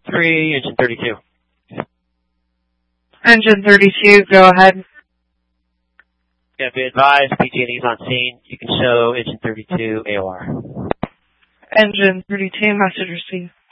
3, engine 32. Engine 32, go ahead. Yeah, be advised, PG&E's on scene. You can show engine 32 AOR. Engine 32, message received.